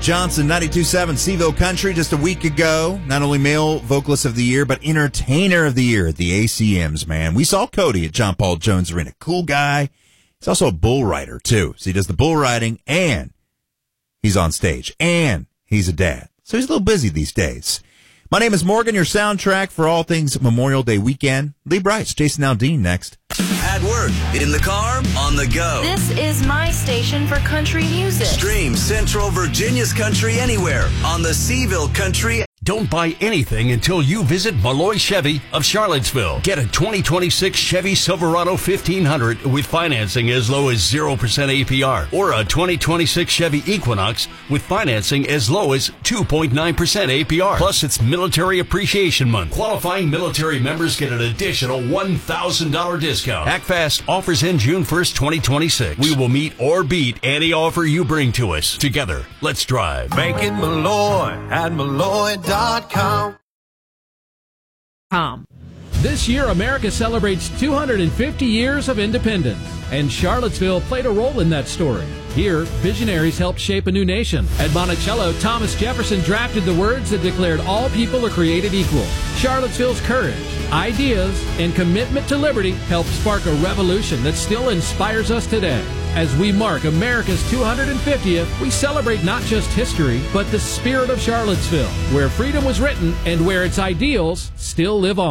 Johnson, 92.7 Seville Country, just a week ago. Not only male vocalist of the year, but entertainer of the year at the ACMs, man. We saw Cody at John Paul Jones Arena. Cool guy. He's also a bull rider, too. So he does the bull riding, and he's on stage, and he's a dad. So he's a little busy these days. My name is Morgan, your soundtrack for all things Memorial Day weekend. Lee Bryce, Jason Aldean next. At work, in the car, on the go. This is my station for country music. Stream Central Virginia's country anywhere on the Seville Country. Don't buy anything until you visit Malloy Chevy of Charlottesville. Get a 2026 Chevy Silverado 1500 with financing as low as 0% APR, or a 2026 Chevy Equinox with financing as low as 2.9% APR. Plus, it's Military Appreciation Month. Qualifying military members get an additional $1,000 discount. Act fast. Offers end June 1st, 2026. We will meet or beat any offer you bring to us. Together, let's drive. Make it Malloy at Malloy.com. This year, America celebrates 250 years of independence, and Charlottesville played a role in that story. Here, visionaries helped shape a new nation. At Monticello, Thomas Jefferson drafted the words that declared all people are created equal. Charlottesville's courage, ideas, and commitment to liberty helped spark a revolution that still inspires us today. As we mark America's 250th, we celebrate not just history, but the spirit of Charlottesville, where freedom was written and where its ideals still live on.